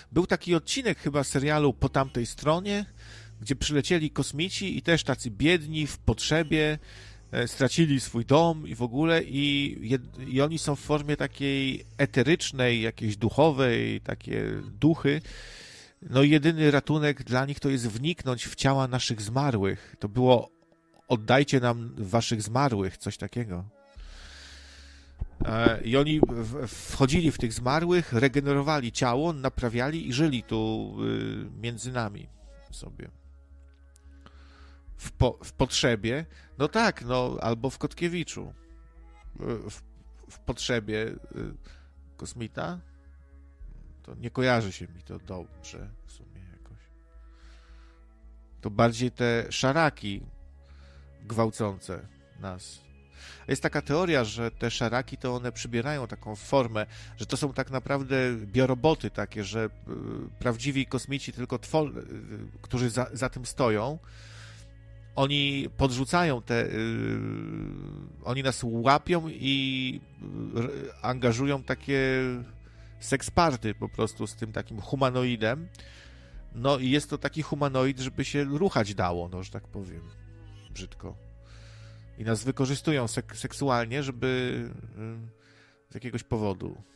Był taki odcinek chyba serialu Po tamtej stronie, gdzie przylecieli kosmici i też tacy biedni, w potrzebie, stracili swój dom i w ogóle i oni są w formie takiej eterycznej, jakiejś duchowej, takie duchy. No i jedyny ratunek dla nich to jest wniknąć w ciała naszych zmarłych. To było oddajcie nam waszych zmarłych, coś takiego. I oni wchodzili w tych zmarłych, regenerowali ciało, naprawiali i żyli tu między nami sobie. W potrzebie, no tak, no, albo w Kotkiewiczu. W potrzebie kosmita? To nie kojarzy się mi to dobrze w sumie jakoś. To bardziej te szaraki gwałcące nas. Jest taka teoria, że te szaraki to one przybierają taką formę, że to są tak naprawdę bioroboty takie, że prawdziwi kosmici tylko którzy za tym stoją, oni podrzucają oni nas łapią i angażują takie seksparty po prostu z tym takim humanoidem. No i jest to taki humanoid, żeby się ruchać dało, no, że tak powiem, brzydko. I nas wykorzystują seksualnie, żeby z jakiegoś powodu.